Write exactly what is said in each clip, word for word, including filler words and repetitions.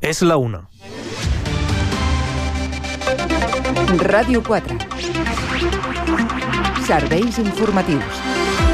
És la una. Ràdio quatre. Serveis informatius.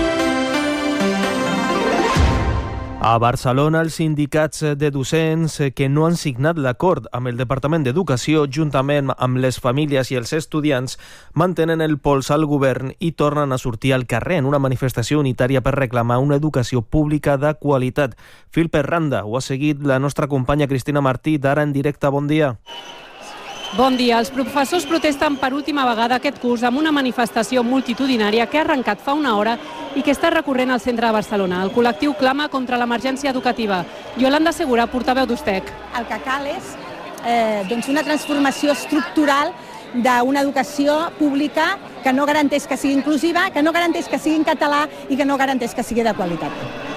A Barcelona, els sindicats de docents que no han signat l'acord amb el Departament d'Educació, juntament amb les famílies i els estudiants, mantenen el pols al govern i tornen a sortir al carrer en una manifestació unitària per reclamar una educació pública de qualitat. Fil per randa, ho ha seguit la nostra companya Cristina Martí, d'Ara en directe. Bon dia. Bon dia. Els professors protesten per última vegada aquest curs amb una manifestació multitudinària que ha arrencat fa una hora i que està recorrent al centre de Barcelona. El col·lectiu clama contra l'emergència educativa. Yolanda Segura, portaveu d'U S T E C. El que cal és eh, doncs una transformació estructural d'una educació pública que no garanteix que sigui inclusiva, que no garanteix que sigui en català i que no garanteix que sigui de qualitat.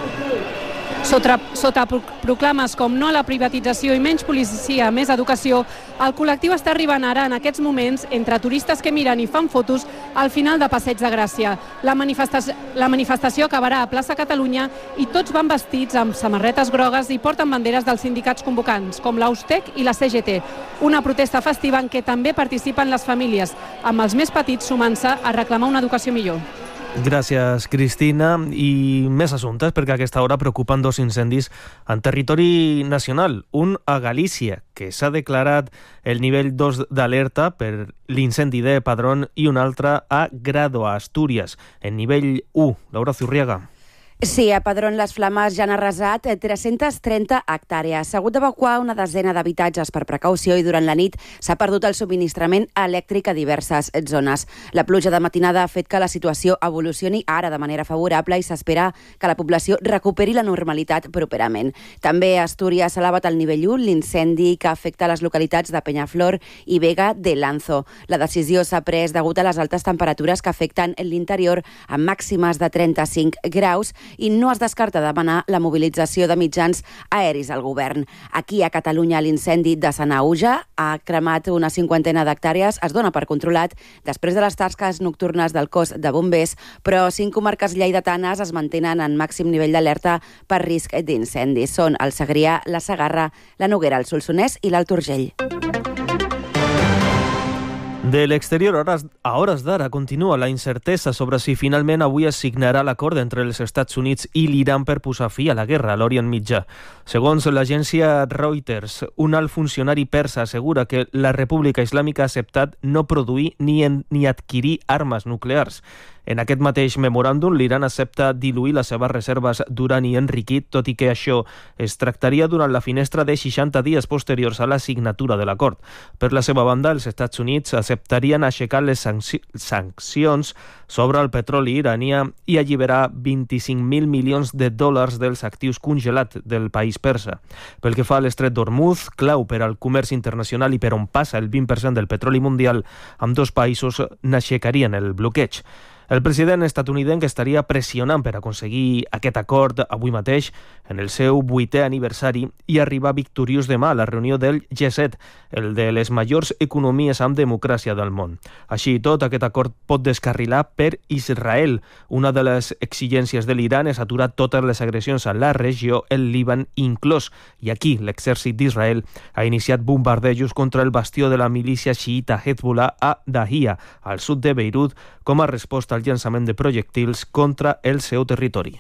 Sota, sota proclames com no a la privatització i menys policia, més educació, el col·lectiu està arribant ara en aquests moments entre turistes que miren i fan fotos al final de Passeig de Gràcia. La manifestació, la manifestació acabarà a plaça Catalunya i tots van vestits amb samarretes grogues i porten banderes dels sindicats convocants, com la U S T E C i la C G T. Una protesta festiva en què també participen les famílies, amb els més petits sumant-se a reclamar una educació millor. Gràcies, Cristina. I més assumptes, perquè a aquesta hora preocupen dos incendis en territori nacional. Un a Galícia, que s'ha declarat el nivell dos d'alerta per l'incendi de Padrón, i un altre a Grado, a Astúries, en nivell u. Laura Zurriaga. Sí, a Padrón les flames ja han arrasat tres-centes trenta hectàrees. S'ha hagut d'evacuar una desena d'habitatges per precaució i durant la nit s'ha perdut el subministrament elèctric a diverses zones. La pluja de matinada ha fet que la situació evolucioni ara de manera favorable i s'espera que la població recuperi la normalitat properament. També a Astúries s'ha elevat el nivell u l'incendi que afecta les localitats de Peñaflor i Vega de Lanzo. La decisió s'ha pres degut a les altes temperatures que afecten l'interior amb màximes de trenta-cinc graus i no es descarta demanar la mobilització de mitjans aeris al govern. Aquí a Catalunya l'incendi de Sanaüja ha cremat una cinquantena d'hectàrees, es dona per controlat després de les tasques nocturnes del cos de bombers, però cinc comarques lleidatanes es mantenen en màxim nivell d'alerta per risc d'incendis. Són el Segrià, la Segarra, la Noguera, el Solsonès i l'Alt Urgell. De l'exterior, a hores d'ara, continua la incertesa sobre si finalment avui es signarà l'acord entre els Estats Units i l'Iran per posar fi a la guerra a l'Orient Mitjà. Segons l'agència Reuters, un alt funcionari persa assegura que la República Islàmica ha acceptat no produir ni, en, ni adquirir armes nuclears. En aquest mateix memoràndum, l'Iran accepta diluir les seves reserves d'urani enriquit, tot i que això es tractaria durant la finestra de seixanta dies posteriors a la signatura de l'acord. Per la seva banda, els Estats Units acceptarien aixecar les sanci- sancions sobre el petroli iranià i alliberar vint-i-cinc mil milions de dòlars dels actius congelats del país persa. Pel que fa a l'estret d'Hormuz, clau per al comerç internacional i per on passa el vint per cent del petroli mundial, ambdós països n'aixecarien el bloqueig. El president estatunidenc estaria pressionant per aconseguir aquest acord avui mateix en el seu vuitè aniversari i arribar victoriós demà a la reunió del G set, el de les majors economies amb democràcia del món. Així i tot, aquest acord pot descarrilar per Israel. Una de les exigències de l'Iran és aturar totes les agressions a la regió, el Líban inclòs, i aquí l'exèrcit d'Israel ha iniciat bombardejos contra el bastió de la milícia xiïta Hezbollah a Dahia, al sud de Beirut, com a resposta al llançament de projectils contra el seu territori.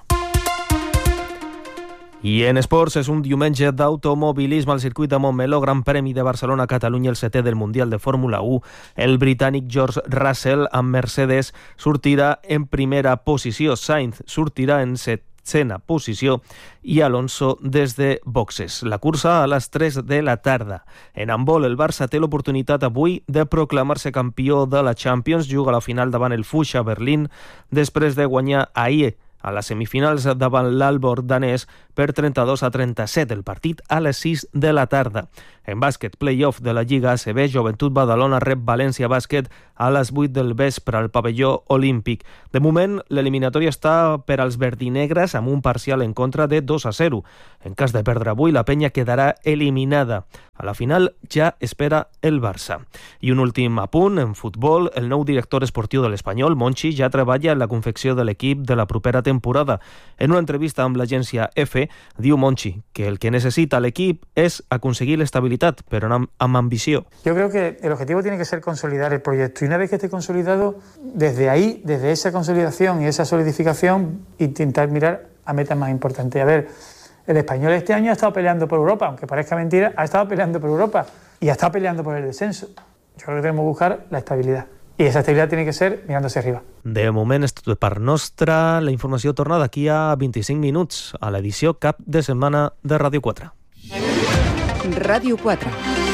I en esports, és un diumenge d'automobilisme al circuit de Montmeló, Gran Premi de Barcelona, Catalunya, el setè del Mundial de Fórmula u. El britànic George Russell amb Mercedes sortirà en primera posició, Sainz sortirà en setzena posició i Alonso des de boxes. La cursa a les tres de la tarda. En handbol, el Barça té l'oportunitat avui de proclamar-se campió de la Champions. Juga a la final davant el Fuchsia Berlín després de guanyar ahir a les semifinals davant l'Aalborg danès per trenta-dos a trenta-set, el partit a les sis de la tarda. En bàsquet, play-off de la Lliga A C B, Joventut Badalona rep València Bàsquet a les vuit del vespre al pavelló olímpic. De moment, l'eliminatòria està per als verdinegres amb un parcial en contra de dos a zero. En cas de perdre avui, la penya quedarà eliminada. A la final ja espera el Barça. I un últim apunt, en futbol, el nou director esportiu de l'Espanyol, Monchi, ja treballa en la confecció de l'equip de la propera temporada. En una entrevista amb l'agència EFE, diu Monchi que el que necessita l'equip és aconseguir l'estabilitat, però amb, amb ambició. Yo creo que el objetivo tiene que ser consolidar el proyecto y una vez que esté consolidado, desde ahí, desde esa consolidación y esa solidificación, intentar mirar a metas más importantes. A ver, el Español este año ha estado peleando por Europa, aunque parezca mentira, ha estado peleando por Europa y ha estado peleando por el descenso. Yo creo que tenemos que buscar la estabilidad. I aquesta estabilitat tiene que ser mirant-se arriba. De moment és tot per nostra. La informació torna d'aquí a vint-i-cinc minuts a l'edició Cap de Setmana de Ràdio quatre. Ràdio quatre.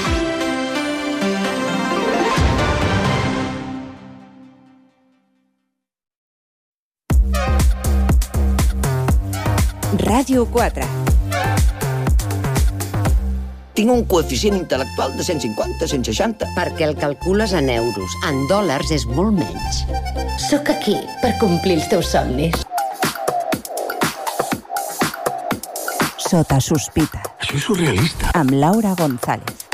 Ràdio quatre. Tinc un coeficient intel·lectual de cent cinquanta, cent seixanta. Perquè el calcules en euros. En dòlars és molt menys. Sóc aquí per complir els teus somnis. Sota sospita. Això és surrealista. Amb Laura González.